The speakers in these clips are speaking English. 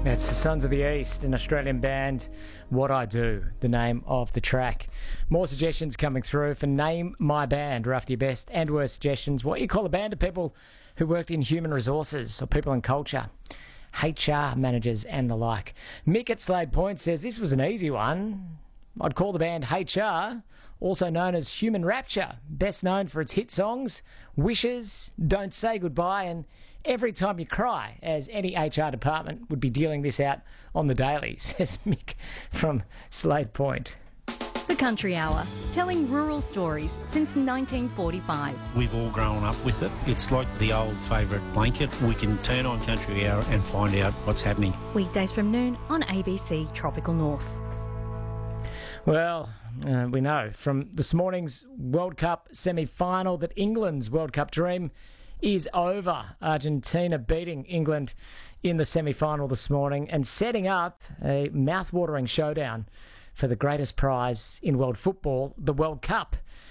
That's the Sons of the East, an Australian band. What I Do, the name of the track. More suggestions coming through for Name My Band. We're after your best and worst suggestions. What you call a band of people who worked in human resources or people in culture, HR managers and the like. Mick at Slade Point says this was an easy one. I'd call the band HR, also known as Human Rapture, best known for its hit songs, Wishes, Don't Say Goodbye, and Every Time You Cry, as any HR department would be dealing this out on the daily, says Mick from Slade Point. The Country Hour, telling rural stories since 1945. We've all grown up with it. It's like the old favourite blanket. We can turn on Country Hour and find out what's happening. Weekdays from noon on ABC Tropical North. Well, we know from this morning's World Cup semi-final that England's World Cup dream is over. Argentina beating England in the semi-final this morning and setting up a mouth-watering showdown for the greatest prize in world football, the World Cup.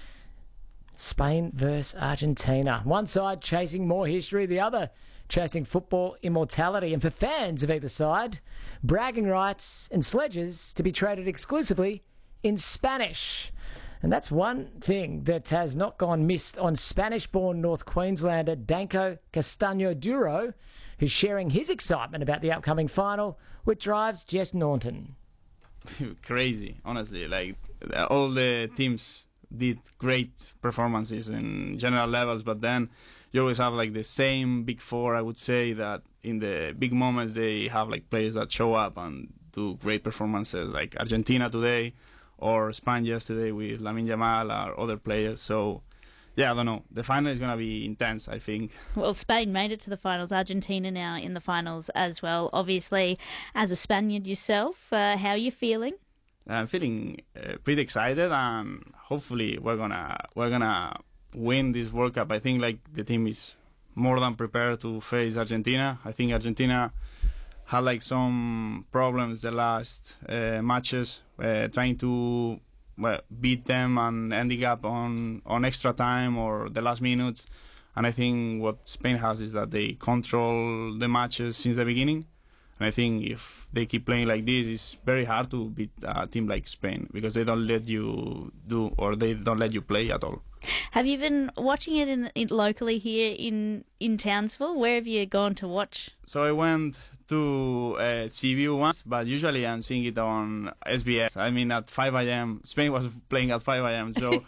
Spain versus Argentina. One side chasing more history, the other chasing football immortality. And for fans of either side, bragging rights and sledges to be traded exclusively in Spanish. And that's one thing that has not gone missed on Spanish-born North Queenslander Danko Castaño Duro, who's sharing his excitement about the upcoming final with Drive's Jess Norton. Crazy, honestly. Like, all the teams did great performances in general levels, but then you always have like the same big four. I would say that in the big moments they have like players that show up and do great performances, like Argentina today or Spain yesterday with Lamine Yamal or other players. So yeah, I don't know. The final is going to be intense, I think. Well, Spain made it to the finals. Argentina now in the finals as well. Obviously, as a Spaniard yourself, how are you feeling? I'm feeling pretty excited, and hopefully we're gonna win this World Cup. I think like the team is more than prepared to face Argentina. I think Argentina had like some problems the last matches, trying to beat them and ending up on extra time or the last minutes. And I think what Spain has is that they control the matches since the beginning. And I think if they keep playing like this, it's very hard to beat a team like Spain because they don't let you do, or they don't let you play at all. Have you been watching it in locally here in Townsville? Where have you gone to watch? So I went to CBU once, but usually I'm seeing it on SBS. I mean, at 5 a.m. Spain was playing at 5 a.m. So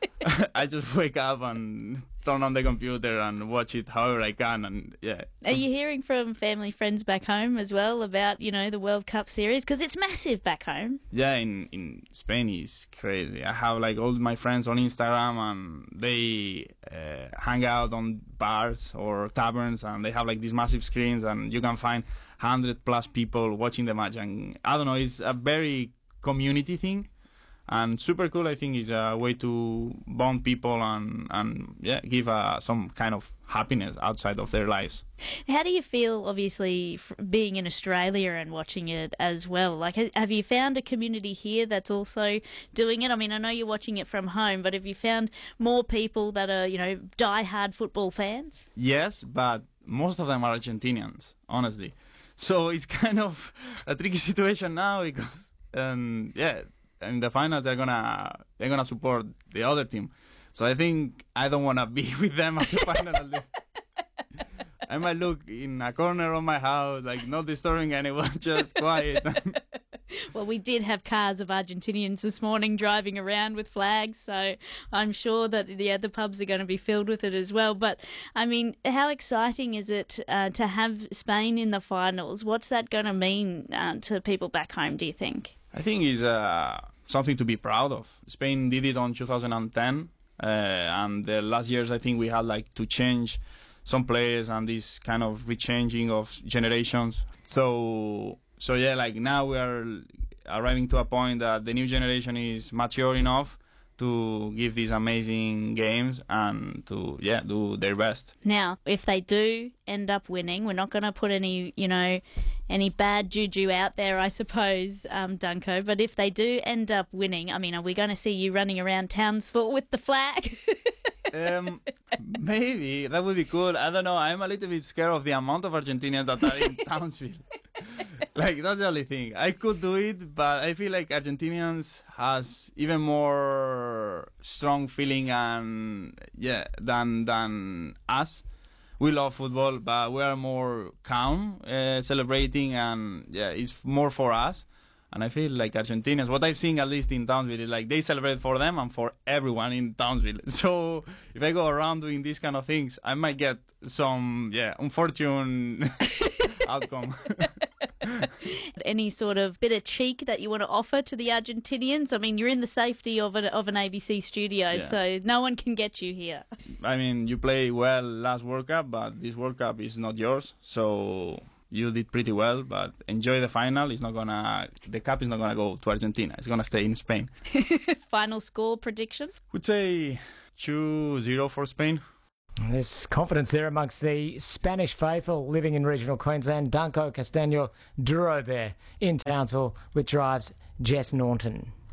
I just wake up and turn on the computer and watch it however I can. And yeah. Are you hearing from family, friends back home as well about, the World Cup series? Because it's massive back home. Yeah, in Spain it's crazy. I have like all my friends on Instagram, and they hang out on bars or taverns, and they have like these massive screens, and you can find 100+ people watching the match. And I don't know, it's a very community thing. And super cool. I think is a way to bond people and give some kind of happiness outside of their lives. How do you feel, obviously, being in Australia and watching it as well? Like, have you found a community here that's also doing it? I mean, I know you're watching it from home, but have you found more people that are, die-hard football fans? Yes, but most of them are Argentinians, honestly. So it's kind of a tricky situation now because, in the finals they're gonna support the other team, so I think I don't want to be with them at the final. At least I might look in a corner of my house, like not disturbing anyone, just quiet. Well, we did have cars of Argentinians this morning driving around with flags, so I'm sure that the pubs are going to be filled with it as well. But, I mean, how exciting is it to have Spain in the finals? What's that going to mean to people back home, do you think? I think it's something to be proud of. Spain did it on 2010, and the last years I think we had like to change some players and this kind of rechanging of generations. So yeah, like now we are arriving to a point that the new generation is mature enough to give these amazing games and to do their best. Now, if they do end up winning, we're not going to put any bad juju out there, I suppose, Danko. But if they do end up winning, I mean, are we going to see you running around Townsville with the flag? Maybe that would be cool. I don't know. I'm a little bit scared of the amount of Argentinians that are in Townsville. Like, that's the only thing. I could do it, but I feel like Argentinians has even more strong feeling and than us. We love football, but we are more calm, celebrating, and it's more for us. And I feel like Argentinians, what I've seen at least in Townsville, is like they celebrate for them and for everyone in Townsville. So if I go around doing these kind of things, I might get some, unfortunate outcome. Any sort of bit of cheek that you want to offer to the Argentinians? I mean, you're in the safety of an ABC studio, so no one can get you here. I mean, you play well last World Cup, but this World Cup is not yours. So you did pretty well, but enjoy the final. The cup is not gonna go to Argentina. It's gonna stay in Spain. Final score prediction? Would say 2-0 for Spain. There's confidence there amongst the Spanish faithful living in regional Queensland. Danko Castaño Duro there in Townsville with drives Jess Norton.